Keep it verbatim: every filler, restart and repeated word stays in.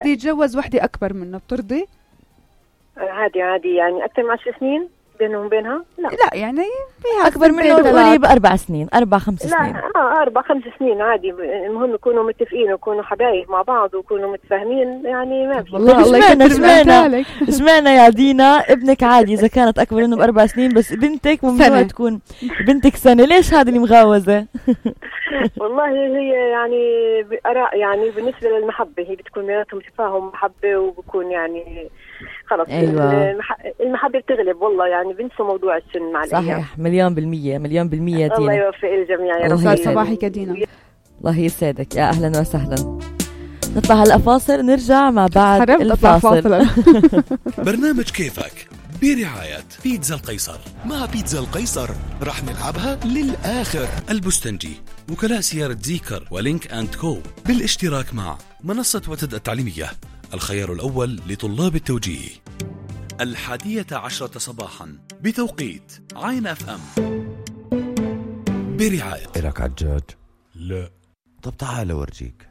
بدي يتجوز وحدة أكبر منه بترضي؟ عادي عادي يعني أكثر من عشر سنين بينهم وبينها؟ لا لا يعني فيها أكبر منه قريب أربع سنين أربع خمس لا سنين. لا آه أربع خمس سنين عادي. المهم يكونوا متفقين ويكونوا حبايب مع بعض ويكونوا متفاهمين يعني ما في. والله الله يكرمك. اسمعنا يا دينا، ابنك عادي إذا كانت أكبر منه بأربع سنين، بس بنتك ممنوع تكون بنتك سنة. ليش هذه اللي مغاوزة؟ والله هي يعني آراء يعني بالنسبة للمحبة، هي بتكون بيناتهم تفاهم محبة وبكون يعني خلاص. أيوة. المحبة بتغلب والله يعني بنسوا موضوع السن مع الأيام. صحيح مليون بالمية مليون بالمية دينا. الله يوفق الجميع يا رب. صباحك يا دينا. الله يسعدك يا أهلا وسهلا. نطلع هلأ فاصل نرجع مع بعد الفاصل. برنامج كيفك برعاية بيتزا القيصر. مع بيتزا القيصر راح نلعبها للآخر. البستنجي، وكلاء سيارة زيكر ولينك أند كو، بالاشتراك مع منصة وتد التعليمية، الخيار الأول لطلاب التوجيه. الحادية عشرة صباحا بتوقيت عين أف أم برعاية. إلك عجاج؟ لا. طب تعال أورجيك.